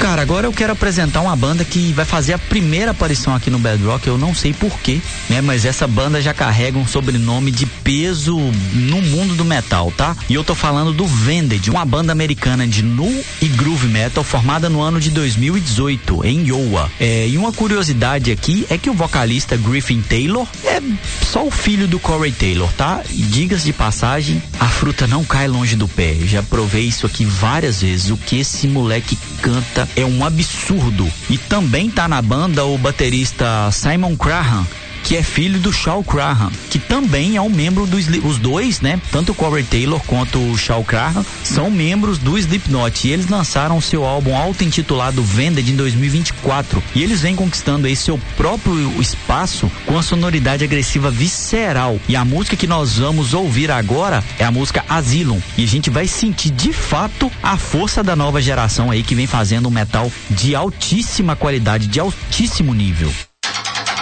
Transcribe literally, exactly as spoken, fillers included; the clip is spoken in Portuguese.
Cara, agora eu quero apresentar uma banda que vai fazer a primeira aparição aqui no Bad Rock, eu não sei porquê, né? Mas essa banda já carrega um sobrenome de peso no mundo do metal, tá? E eu tô falando do Vended, uma banda americana de nu e groove metal formada no ano de dois mil e dezoito, em Iowa. É, e uma curiosidade aqui é que o vocalista Griffin Taylor é só o filho do Corey Taylor, tá? E diga-se de passagem, a fruta não cai longe do pé. Eu já provei isso aqui várias vezes. O que esse moleque canta é um absurdo. E também tá na banda o baterista Simon Crahan, que é filho do Shaw Crahan, que também é um membro dos, os dois, né? Tanto o Corey Taylor quanto o Shaw Crahan são membros do Slipknot, e eles lançaram seu álbum auto-intitulado Vended em dois mil e vinte e quatro, e eles vêm conquistando aí seu próprio espaço com a sonoridade agressiva visceral. E a música que nós vamos ouvir agora é a música Asylum, e a gente vai sentir de fato a força da nova geração aí que vem fazendo um metal de altíssima qualidade, de altíssimo nível.